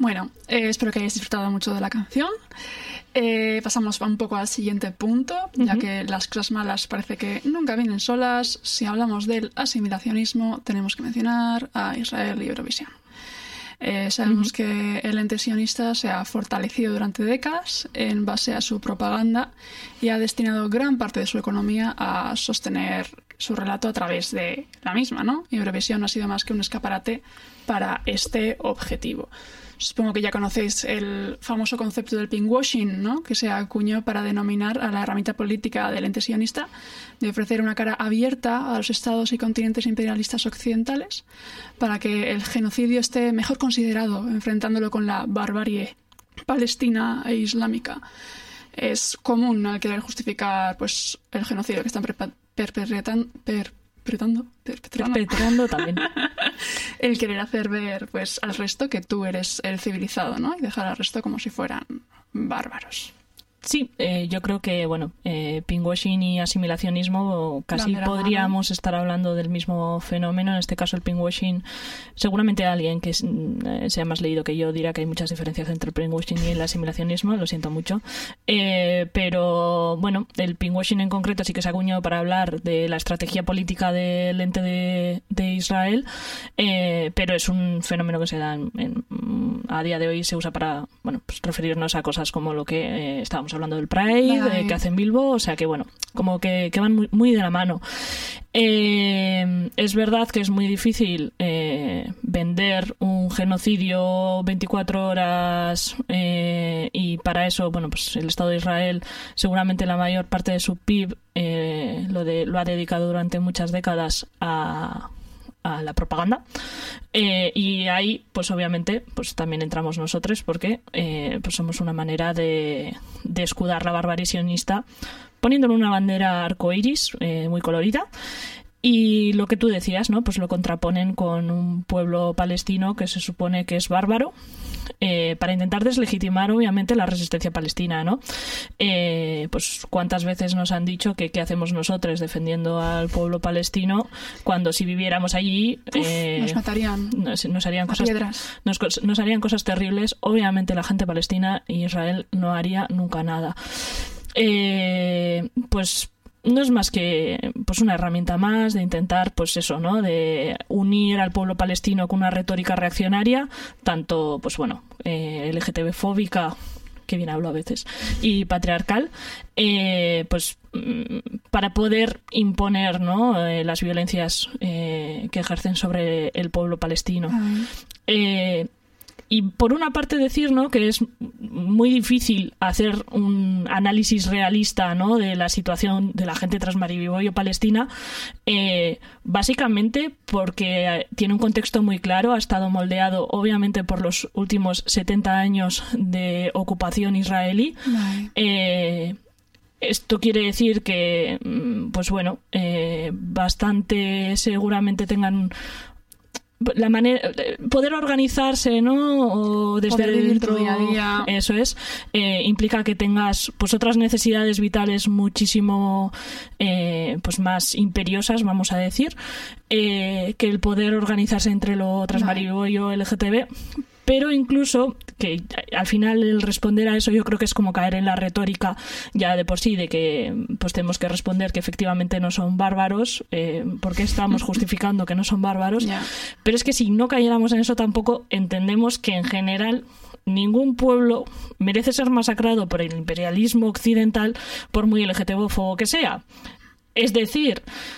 Bueno, espero que hayáis disfrutado mucho de la canción. Pasamos un poco al siguiente punto, ya que las cosas malas parece que nunca vienen solas. Si hablamos del asimilacionismo, tenemos que mencionar a Israel y Eurovisión. Sabemos que el ente sionista se ha fortalecido durante décadas en base a su propaganda y ha destinado gran parte de su economía a sostener su relato a través de la misma, ¿no? Y Eurovisión no ha sido más que un escaparate para este objetivo. Supongo que ya conocéis el famoso concepto del pinkwashing, ¿no? Que se acuñó para denominar a la herramienta política del ente sionista de ofrecer una cara abierta a los estados y continentes imperialistas occidentales para que el genocidio esté mejor considerado, enfrentándolo con la barbarie palestina e islámica. Es común al querer justificar pues el genocidio que están perpetrando también. El querer hacer ver pues al resto que tú eres el civilizado, ¿no? Y dejar al resto como si fueran bárbaros. Sí, yo creo que, pinkwashing y asimilacionismo casi podríamos estar hablando del mismo fenómeno. En este caso, el pinkwashing, seguramente alguien que sea más leído que yo dirá que hay muchas diferencias entre el pinkwashing y el asimilacionismo, lo siento mucho. Pero, bueno, el pinkwashing en concreto sí que se acuñó para hablar de la estrategia política del ente de Israel, pero es un fenómeno que se da a día de hoy, se usa para, pues referirnos a cosas como lo que estábamos hablando del Pride, que hacen Bilbo, o sea que como que van muy, muy de la mano. Es verdad que es muy difícil vender un genocidio 24 horas y para eso, pues el Estado de Israel seguramente la mayor parte de su PIB lo ha dedicado durante muchas décadas a la propaganda, y ahí pues obviamente pues también entramos nosotros porque pues somos una manera de escudar la barbarie sionista poniéndole una bandera arcoíris muy colorida. Y lo que tú decías, ¿no? Pues lo contraponen con un pueblo palestino que se supone que es bárbaro, para intentar deslegitimar, obviamente, la resistencia palestina, ¿no? Pues cuántas veces nos han dicho que qué hacemos nosotros defendiendo al pueblo palestino cuando si viviéramos allí nos matarían, nos harían cosas, nos harían cosas terribles. Obviamente la gente palestina y Israel no haría nunca nada. Pues no es más que pues una herramienta más de intentar, pues eso, ¿no? De unir al pueblo palestino con una retórica reaccionaria, tanto, pues LGTB-fóbica, que bien hablo a veces, y patriarcal, pues para poder imponer, ¿no? Las violencias que ejercen sobre el pueblo palestino. Y por una parte decir, ¿no? Que es muy difícil hacer un análisis realista, ¿no? De la situación de la gente tras Maribiboyo palestina, básicamente porque tiene un contexto muy claro, ha estado moldeado obviamente por los últimos 70 años de ocupación israelí. Esto quiere decir que, bastante seguramente tengan la manera poder organizarse, ¿no? O desde poder vivir dentro, tu día a día. Eso es, implica que tengas pues otras necesidades vitales muchísimo pues más imperiosas, vamos a decir, que el poder organizarse entre lo transmariboyo LGTB. Pero incluso que al final el responder a eso yo creo que es como caer en la retórica ya de por sí, de que pues tenemos que responder que efectivamente no son bárbaros, porque estamos justificando que no son bárbaros. Pero es que si no cayéramos en eso tampoco entendemos que en general ningún pueblo merece ser masacrado por el imperialismo occidental por muy LGTBófobo que sea. Es decir,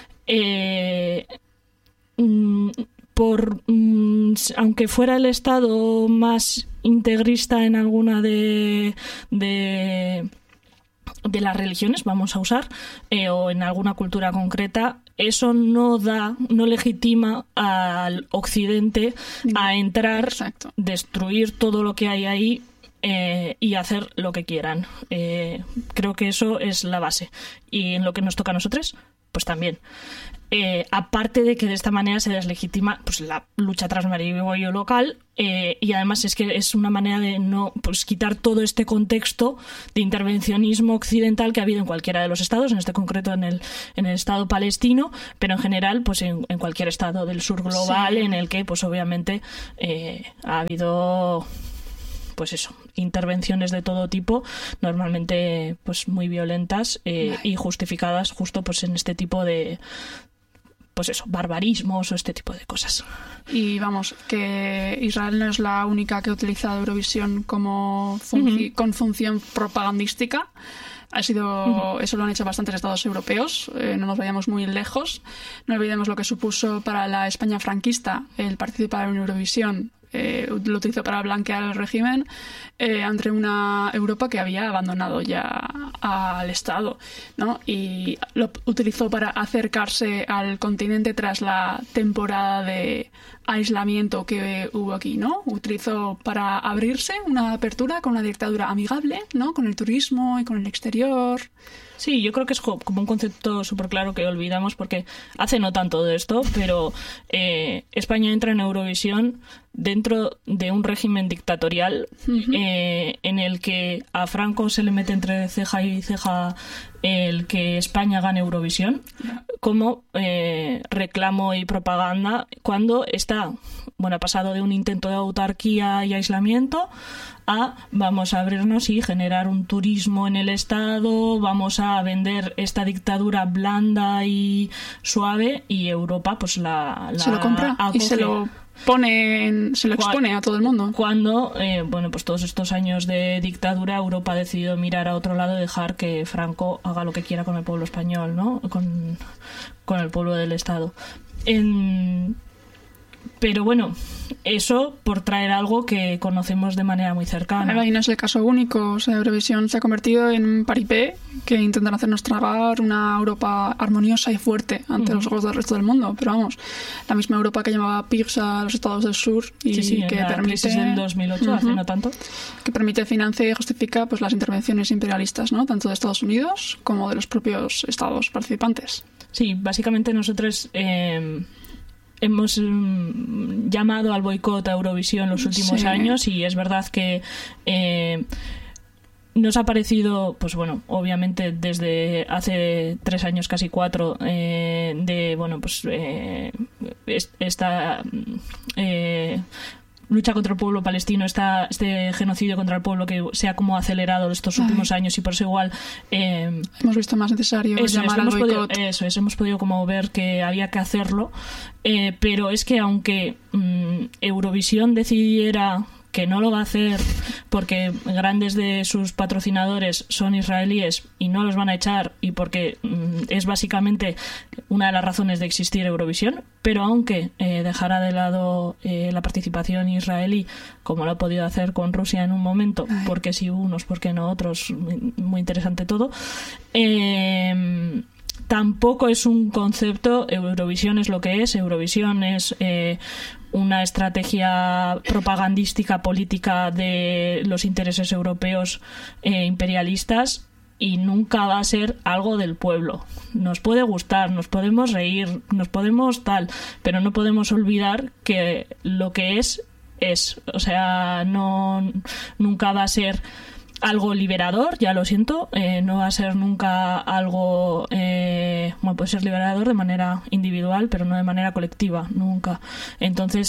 aunque fuera el Estado más integrista en alguna de las religiones, vamos a usar, o en alguna cultura concreta, eso no legitima al Occidente a entrar, destruir todo lo que hay ahí y hacer lo que quieran. Creo que eso es la base. Y en lo que nos toca a nosotros, pues también. Aparte de que de esta manera se deslegitima pues la lucha transmariboyo local, y además es que es una manera de no pues quitar todo este contexto de intervencionismo occidental que ha habido en cualquiera de los estados, en este concreto en el estado palestino, pero en general pues en cualquier estado del sur global en el que pues obviamente ha habido pues eso, intervenciones de todo tipo, normalmente pues muy violentas y justificadas justo pues en este tipo de, pues eso, barbarismos o este tipo de cosas. Y vamos, que Israel no es la única que ha utilizado Eurovisión como con función propagandística. Eso lo han hecho bastantes estados europeos, no nos vayamos muy lejos. No olvidemos lo que supuso para la España franquista el participar en Eurovisión. Lo utilizó para blanquear el régimen ante una Europa que había abandonado ya al Estado, ¿no? Y lo utilizó para acercarse al continente tras la temporada de aislamiento que hubo aquí, ¿no? Utilizó para abrirse una apertura con una dictadura amigable, ¿no? Con el turismo y con el exterior. Sí, yo creo que es como un concepto súper claro que olvidamos porque hace no tanto de esto, pero España entra en Eurovisión dentro de un régimen dictatorial en el que a Franco se le mete entre ceja y ceja el que España gane Eurovisión como reclamo y propaganda cuando está, bueno, ha pasado de un intento de autarquía y aislamiento a vamos a abrirnos y generar un turismo en el Estado, vamos a vender esta dictadura blanda y suave y Europa pues se lo compra acoge. Y se lo expone a todo el mundo. Cuando, bueno, pues todos estos años de dictadura, Europa ha decidido mirar a otro lado y dejar que Franco haga lo que quiera con el pueblo español, ¿no? Con el pueblo del Estado. Pero bueno, eso por traer algo que conocemos de manera muy cercana. Y no es el caso único. O sea, Eurovisión se ha convertido en un paripé que intentan hacernos tragar una Europa armoniosa y fuerte ante los ojos del resto del mundo. Pero vamos, la misma Europa que llamaba pigs a los estados del sur y que la permite... crisis del 2008, hace no tanto. Que permite, financia y justifica pues las intervenciones imperialistas, ¿no? Tanto de Estados Unidos como de los propios estados participantes. Sí, básicamente nosotros... hemos llamado al boicot a Eurovisión los últimos años y es verdad que nos ha parecido, pues bueno, obviamente desde hace 3 años, casi 4, esta lucha contra el pueblo palestino, este genocidio contra el pueblo que se ha como acelerado estos últimos años y por eso igual hemos visto más necesario llamar al boicot. Hemos podido como ver que había que hacerlo, pero es que aunque Eurovisión decidiera que no lo va a hacer porque grandes de sus patrocinadores son israelíes y no los van a echar y porque es básicamente una de las razones de existir Eurovisión, pero aunque dejara de lado la participación israelí, como lo ha podido hacer con Rusia en un momento, porque sí unos, porque no otros, muy interesante todo, tampoco es un concepto. Eurovisión es lo que es. Eurovisión es una estrategia propagandística política de los intereses europeos imperialistas y nunca va a ser algo del pueblo. Nos puede gustar, nos podemos reír, nos podemos tal, pero no podemos olvidar que lo que es. O sea, nunca va a ser algo liberador, ya lo siento, no va a ser nunca algo, puede ser liberador de manera individual, pero no de manera colectiva, nunca. Entonces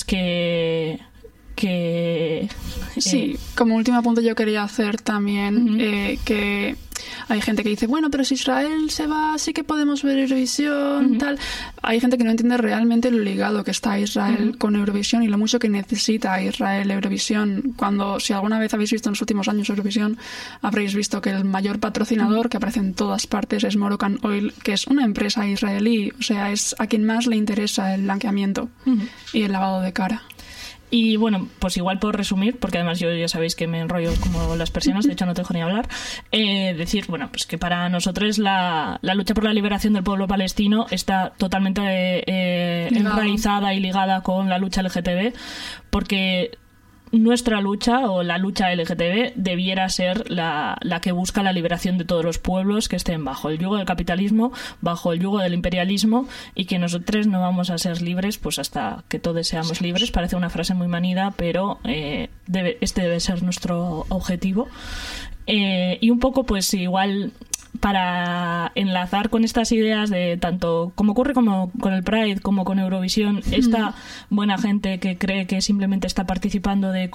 sí, como último punto yo quería hacer también que hay gente que dice, bueno, pero si Israel se va, sí que podemos ver Eurovisión, tal. Hay gente que no entiende realmente lo ligado que está Israel con Eurovisión y lo mucho que necesita Israel Eurovisión. Si alguna vez habéis visto en los últimos años Eurovisión, habréis visto que el mayor patrocinador que aparece en todas partes es Moroccan Oil, que es una empresa israelí. O sea, es a quien más le interesa el blanqueamiento y el lavado de cara. Y bueno, pues igual por resumir, porque además yo ya sabéis que me enrollo como las persianas, de hecho no te dejo ni hablar, decir, bueno, pues que para nosotros la lucha por la liberación del pueblo palestino está totalmente enraizada y ligada con la lucha LGTB, porque nuestra lucha o la lucha LGTB debiera ser la que busca la liberación de todos los pueblos que estén bajo el yugo del capitalismo, bajo el yugo del imperialismo, y que nosotros no vamos a ser libres pues hasta que todos seamos libres. Parece una frase muy manida, pero este debe ser nuestro objetivo. Y un poco pues igual para enlazar con estas ideas de tanto como ocurre como con el Pride como con Eurovisión, esta buena gente que cree que simplemente está participando de